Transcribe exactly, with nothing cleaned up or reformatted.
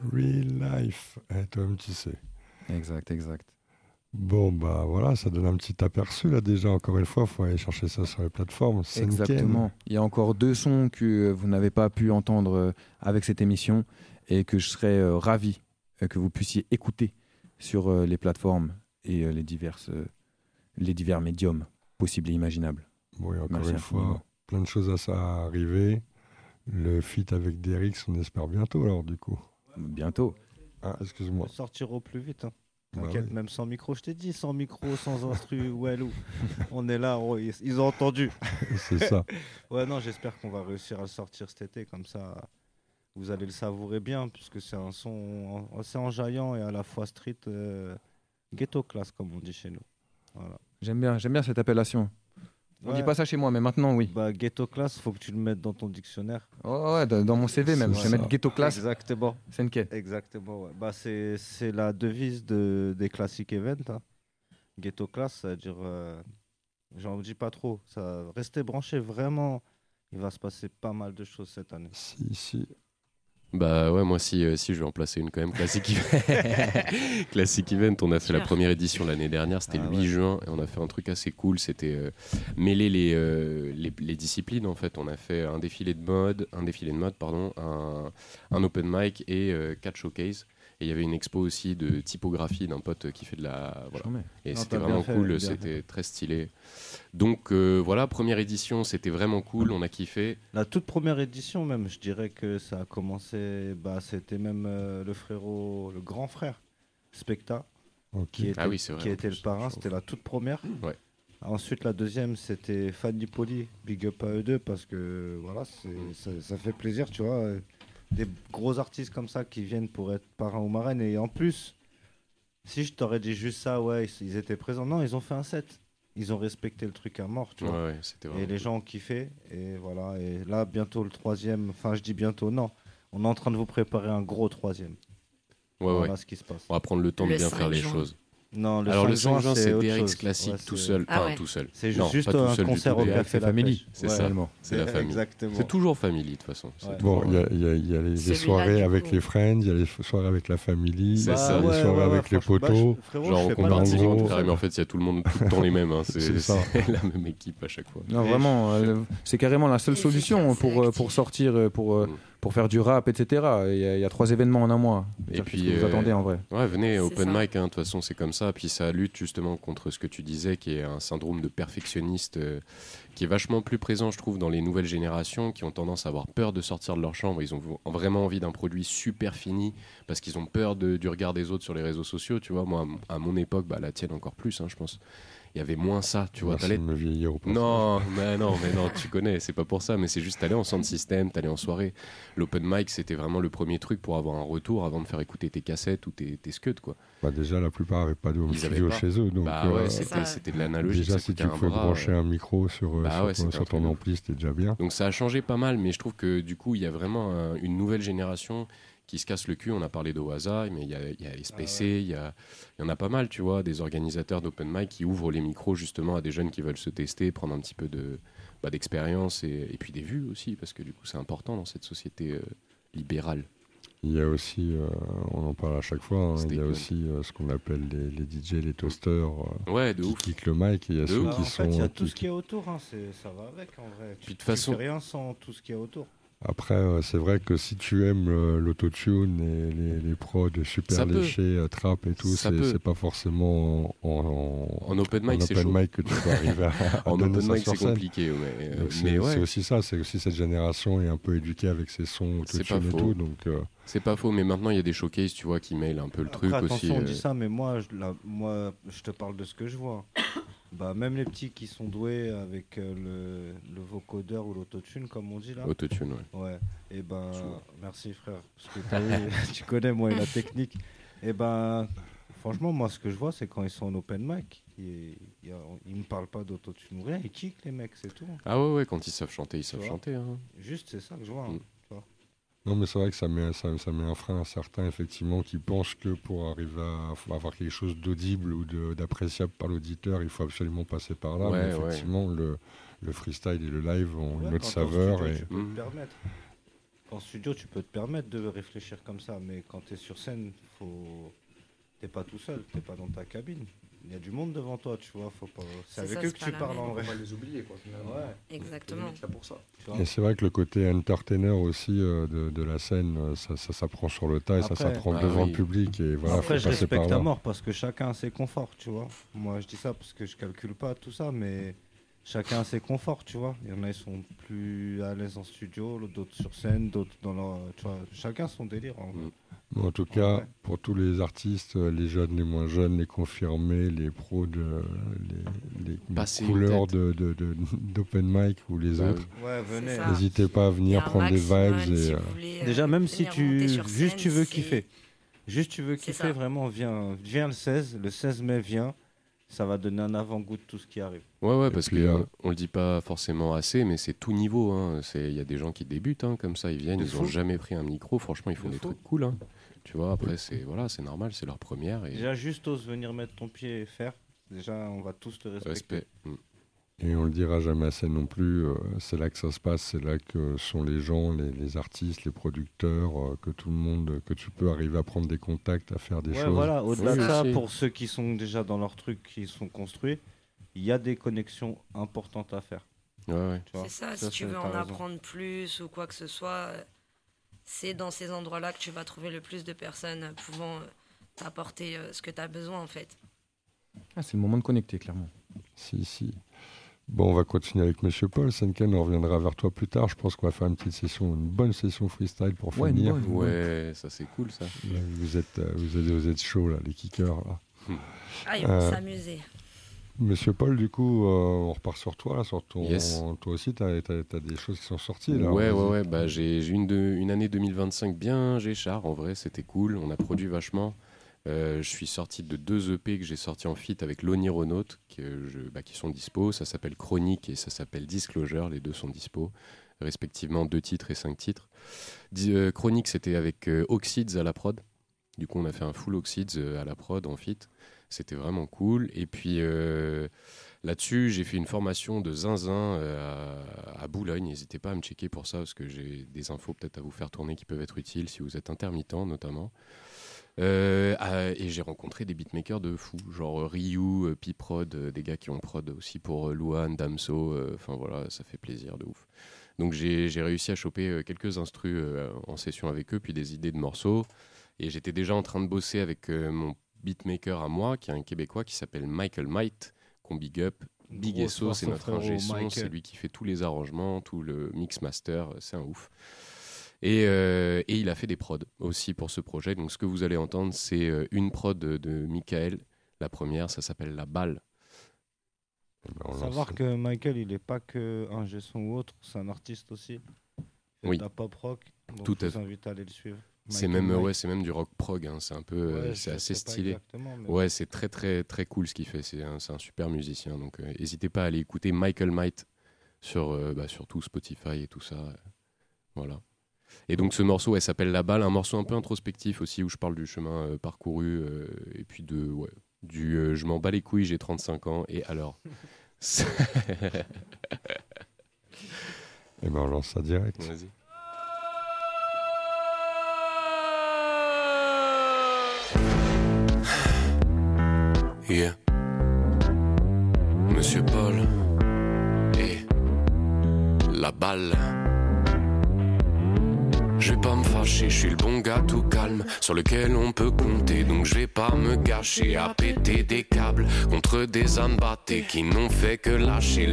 Real life. Eh, toi-même, tu sais. Exact, exact. Bon, bah voilà, ça donne un petit aperçu là déjà. Encore une fois, il faut aller chercher ça sur les plateformes. Exactement. Il y a encore deux sons que vous n'avez pas pu entendre euh, avec cette émission et que je serais euh, ravi euh, que vous puissiez écouter sur euh, les plateformes et euh, les, diverses, euh, les divers médiums possibles et imaginables. Bon, et encore Merci une infiniment. fois, plein de choses à ça à arriver. Le feat avec D R X, on espère bientôt alors du coup. Bientôt. Ah, excuse-moi. Sortir au plus vite. Hein. Bah T'inquiète, oui. même sans micro, je t'ai dit, sans micro, sans instru, Walou. On est là, on- ils, ils ont entendu. C'est ça. Ouais, non, j'espère qu'on va réussir à le sortir cet été, comme ça, vous allez le savourer bien, puisque c'est un son en- assez enjaillant et à la fois street, euh, ghetto class, comme on dit chez nous. Voilà. J'aime bien, j'aime bien cette appellation. On Ouais. dit pas ça chez moi, mais maintenant, oui. Bah, ghetto class, faut que tu le mettes dans ton dictionnaire. Oh, ouais, dans dans mon C V même. C'est Je vais ça. mettre ghetto class. Exactement. C'est nickel. Exactement, ouais. Bah, c'est, c'est la devise de, des classiques events. Hein. Ghetto class, ça veut dire. Euh, j'en dis pas trop. Ça, restez branchés, vraiment. Il va se passer pas mal de choses cette année. Si, si. Bah ouais, moi si, euh, si je vais en placer une quand même. Classic Event. Classic Event, on a fait la Sûr. première édition l'année dernière, c'était Ah le huit ouais. juin, et on a fait un truc assez cool, c'était euh, mêler les, euh, les, les disciplines en fait. On a fait un défilé de mode, un défilé de mode, pardon, un, un open mic et euh, quatre showcases. Et il y avait une expo aussi de typographie d'un pote qui fait de la... Voilà. J'en mets. Et Non, c'était t'as bien vraiment fait, cool, bien c'était fait. très stylé. Donc euh, voilà, première édition, c'était vraiment cool, on a kiffé. La toute première édition, même, je dirais que ça a commencé. Bah, c'était même euh, le frérot, le grand frère, Specta, Ok. qui était, Ah oui, c'est vrai, qui en était le plus. parrain. C'était la toute première. Ouais. Ensuite, la deuxième, c'était Fanny Poli. Big up à eux deux parce que voilà, c'est- ça, ça fait plaisir, tu vois. euh, Des gros artistes comme ça qui viennent pour être parrain ou marraine. Et en plus, si je t'aurais dit juste ça, ouais, ils, ils étaient présents. Non, ils ont fait un set. Ils ont respecté le truc à mort, tu Ouais, vois. ouais, c'était vraiment Et les cool. gens ont kiffé. Et voilà. Et là, bientôt le troisième. Enfin, je dis bientôt, non. On est en train de vous préparer un gros troisième. Ouais, ouais. Voilà ce qui se passe. On va prendre le temps de Le bien cinq faire les juin. choses. Non, le Alors le cinq cinq juin, c'est autre D R X chose. classique Ouais, tout c'est- seul, Ah enfin ouais. tout seul. C'est Non, juste pas tout un seul du concert tout, au D R X, Café La Family. Pêche. C'est Ouais. ça. Finalement. C'est la famille. Exactement. C'est toujours family de toute façon. C'est Ouais. toujours- Bon, il y a, il y a- il y a les, les Celui-là, soirées du avec coup. les friends, il y a les f- soirées avec la famille, C'est il y a ça. les ouais, soirées ouais, avec ouais, les franchement, bah, poteaux. je- frérot, Genre je on fais pas compare la en des musique gros, tout gens, seul. carrément en fait il y a tout le monde, tout le temps les mêmes. Hein. C'est C'est ça. c'est la même équipe à chaque fois. Non, Mais vraiment, je- euh, c'est carrément la seule Et solution efficace, pour, euh, actif. pour sortir, euh, pour, euh, Mm. pour faire du rap, et cetera. Il y, a, il y a trois événements en un mois. Et Dire, puis, qu'est-ce que vous euh, attendez en vrai. Ouais, venez, C'est open ça. mic, hein, de toute façon, c'est comme ça. Puis ça lutte justement contre ce que tu disais, qui est un syndrome de perfectionniste, euh, qui est vachement plus présent, je trouve, dans les nouvelles générations, qui ont tendance à avoir peur de sortir de leur chambre. Ils ont v- vraiment envie d'un produit super fini, parce qu'ils ont peur de- du regard des autres sur les réseaux sociaux. Tu vois, moi, à m- à mon époque, bah, la tienne encore plus, hein, je pense. Il y avait moins ça, tu vois. Merci T'allais de me vieillir au passage. Non, mais non, mais non, tu connais, c'est pas pour ça, mais c'est juste t'allais en sound system, t'allais en soirée. L'open mic, c'était vraiment le premier truc pour avoir un retour avant de faire écouter tes cassettes ou tes, tes scuds, quoi. Bah déjà, la plupart n'avaient pas de home Ils avaient studio pas. chez eux. Donc, bah euh, ouais, c'est c'était, ça. c'était de l'analogie. déjà, ça si coûtait tu un pouvais bras, brancher euh. un micro sur, euh, Bah sur ouais, ton, c'était sur un ton truc de ampli, c'était déjà bien. Donc ça a changé pas mal, mais je trouve que du coup, il y a vraiment un- une nouvelle génération qui se casse le cul. On a parlé d'Oaza, mais il y a, il y a S P C, Ah ouais. il y, a, il y en a pas mal, tu vois, des organisateurs d'open mic qui ouvrent les micros justement à des jeunes qui veulent se tester, prendre un petit peu de, bah, d'expérience et, et puis des vues aussi, parce que du coup, c'est important dans cette société euh, libérale. Il y a aussi, euh, on en parle à chaque fois, hein, il y a Statement. aussi euh, ce qu'on appelle les, les D J, les toasters, euh, Ouais, de qui ouf. kickent le mic, et il y a De ceux ouf. Bah, qui en sont... fait, il y a euh, tout qui- ce qu'il y a autour, hein, c'est- ça va avec en vrai. Tu, Puis de toute tu façon- fais rien sans tout ce qu'il y a autour. Après, euh, c'est vrai que si tu aimes euh, l'autotune et les, les prods super Ça peut. léchés, euh, trap et tout, Ça c'est, peut. c'est pas forcément en, en, En open mic, en c'est open chaud. mic que tu peux arriver à, à En donner open ça mic, sur c'est scène. compliqué, mais, euh, Donc c'est, mais ouais, c'est aussi ça, c'est aussi cette génération est un peu éduquée avec ses sons C'est autotune pas et faux. tout, donc euh, c'est pas faux. Mais maintenant, il y a des showcases, tu vois, qui mêlent un peu le Après, truc attention, aussi. on euh. dit ça, mais moi je, la- moi, je te parle de ce que je vois. Bah, même les petits qui sont doués avec euh, le, le vocodeur ou l'autotune, comme on dit là. Autotune, ouais. Ouais, et ben, Tu vois. merci frère, parce que t'as vu, tu connais moi et la technique. Et ben, franchement, moi ce que je vois, c'est quand ils sont en open mic, ils, ils, ils me parlent pas d'autotune ou rien, ils kickent les mecs, c'est tout. Ah ouais, ouais, quand ils savent chanter, ils savent vois. chanter. Hein. Juste, c'est ça que je vois. hein. Mm. non, mais c'est vrai que ça met, ça, ça met un frein à certains, effectivement, qui pensent que pour arriver à f- avoir quelque chose d'audible ou de, d'appréciable par l'auditeur, il faut absolument passer par là. Ouais, mais ouais. effectivement, le, le freestyle et le live ont Ouais, une autre quand t'es en saveur. studio, Et... tu peux Mm. te permettre. En studio, tu peux te permettre de réfléchir comme ça, mais quand tu es sur scène, faut... t'es pas tout seul, t'es pas dans ta cabine. Il y a du monde devant toi, tu vois. Faut pas... C'est, C'est avec ça, eux c'est que pas tu la parles même. en On va vrai. pas les oublier, quoi, finalement. Ouais. Exactement. On est là pour ça. Tu vois. Et c'est vrai que le côté entertainer aussi euh, de, de la scène, euh, ça, ça s'apprend sur le tas et ça Après- s'apprend Ah devant oui. le public. Et voilà, Après, faut je passer par respecte à là. mort parce que chacun a ses conforts, tu vois. Moi, je dis ça parce que je calcule pas tout ça, mais chacun a ses conforts, tu vois. Il y en a, ils sont plus à l'aise en studio, d'autres sur scène, d'autres dans leur. Tu vois, chacun son délire. En vrai. Mm. Bon, en tout cas, Ouais. pour tous les artistes, euh, les jeunes, les moins jeunes, les confirmés, les pros, de, les, les- les Passer une couleurs tête. de, de, de- d'open mic ou les Bah autres, oui. Ouais, venez. ça. n'hésitez pas à Il y venir a un prendre des maximum, vibes. si Et, euh, vous voulez, euh, Déjà, même si venir tu monter sur juste scène, tu veux c'est- kiffer, juste tu veux C'est kiffer ça. vraiment, viens, viens le seize, le seize mai, viens. Ça va donner un avant-goût de tout ce qui arrive. Ouais, ouais, Et parce puis, que euh, euh, on le dit pas forcément assez, mais c'est tout niveau. hein. C'est- Il y a des gens qui débutent hein, comme ça, ils viennent, De ils ont fou. jamais pris un micro. Franchement, ils font De des fou. trucs cool. hein. Tu vois, après, c'est voilà, c'est normal, c'est leur première. Et Déjà, juste ose venir mettre ton pied et faire. Déjà, on va tous te respecter. respect. Mm. et on le dira jamais assez non plus, euh, c'est là que ça se passe, c'est là que sont les gens, les, les artistes, les producteurs, euh, que tout le monde, que tu peux arriver à prendre des contacts, à faire des Ouais, choses. voilà. Au-delà Oui, de ça, aussi. pour ceux qui sont déjà dans leur truc, qui sont construits, il y a des connexions importantes à faire. Ouais, ouais. Tu vois. C'est ça, Ça, si tu c'est- veux t'as en raison. apprendre plus ou quoi que ce soit, euh, c'est dans ces endroits-là que tu vas trouver le plus de personnes pouvant euh, t'apporter euh, ce que tu as besoin en fait. Ah, c'est le moment de connecter, clairement. Si, si. Bon, on va continuer avec Monsieur Paul. Senken, on reviendra vers toi plus tard. Je pense qu'on va faire une petite session, une bonne session freestyle pour Ouais, une finir. bonne. Ouais, ça c'est cool ça. Là, vous êtes, euh, vous êtes, vous êtes chaud là, les kickers. Là. Ah, ils vont Euh, s'amuser. Monsieur Paul, du coup, euh, on repart sur toi là, sur ton. Yes. Toi aussi, t'as, t'as, t'as des choses qui sont sorties là. Ouais, vas-y. ouais, ouais. Bah, j'ai j'ai une, de- une année deux mille vingt-cinq bien géchard. En vrai, c'était cool. On a produit vachement. Euh, je suis sorti de deux E P que j'ai sortis en feat avec l'Onironaute, que je- bah, qui sont dispo. Ça s'appelle Chronique et ça s'appelle Disclosure. Les deux sont dispo, respectivement deux titres et cinq titres. Di- euh, Chronique, c'était avec euh, Oxides à la prod. Du coup, on a fait un full Oxides euh, à la prod en feat. C'était vraiment cool. Et puis euh, là-dessus, j'ai fait une formation de zinzin euh, à, à Boulogne. N'hésitez pas à me checker pour ça, parce que j'ai des infos peut-être à vous faire tourner qui peuvent être utiles si vous êtes intermittent notamment. Euh, ah, et j'ai rencontré des beatmakers de fou, genre euh, Ryu, euh, P-Prod, euh, des gars qui ont prod aussi pour euh, Luan, Damso. Enfin voilà, ça fait plaisir de ouf. Donc j'ai j'ai réussi à choper euh, quelques instrus euh, en session avec eux, puis des idées de morceaux. Et j'étais déjà en train de bosser avec euh, mon beatmaker à moi, qui est un Québécois qui s'appelle Michael Might, qu'on big up. Big Grosse S O, c'est force au notre frérot, ingé son, Michael. c'est lui qui fait tous les arrangements, tout le mix master, c'est un ouf. Et, euh, et il a fait des prods aussi pour ce projet. Donc ce que vous allez entendre, c'est euh, une prod de, de Michael. La première, ça s'appelle La Balle. Eh ben, on lance Savoir ça. que Michael, il est pas que un son ou autre, c'est un artiste aussi. Il fait Oui. de la pop rock. Donc Tout je à vous fait. invite à aller le suivre. C'est Michael même, euh, Mike. ouais, c'est même du rock prog. hein. C'est un peu, euh, Ouais, c'est je assez sais pas stylé. exactement, mais Ouais, c'est très très très cool ce qu'il fait. C'est un, c'est un super musicien. Donc euh, n'hésitez pas à aller écouter Michael Might sur, euh, bah, sur tout Spotify et tout ça. euh, voilà. Et donc ce morceau, elle s'appelle La Balle, un morceau un peu introspectif aussi où je parle du chemin euh, parcouru euh, et puis de ouais, du euh, je m'en bats les couilles, j'ai trente-cinq ans et alors. C'est- Eh ben, on lance ça direct. Vas-y. Yeah. Monsieur Paul et la balle. Je vais pas me fâcher, je suis le bon gars tout calme sur lequel on peut compter, donc je vais pas me gâcher à péter des câbles contre des ânes battés qui n'ont fait que lâcher